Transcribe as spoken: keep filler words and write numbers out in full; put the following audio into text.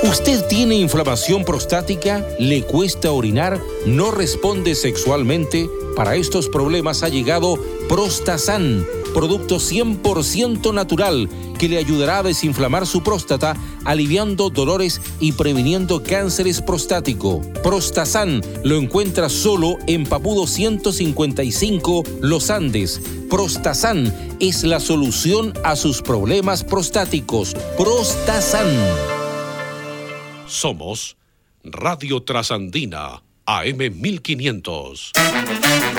¿Usted tiene inflamación prostática? ¿Le cuesta orinar? ¿No responde sexualmente? Para estos problemas ha llegado Prostasan, producto cien por ciento natural que le ayudará a desinflamar su próstata, aliviando dolores y previniendo cánceres prostático. Prostasan lo encuentra solo en Papudo ciento cincuenta y cinco, Los Andes. Prostasan es la solución a sus problemas prostáticos. Prostasan. Somos Radio Trasandina, A M mil quinientos.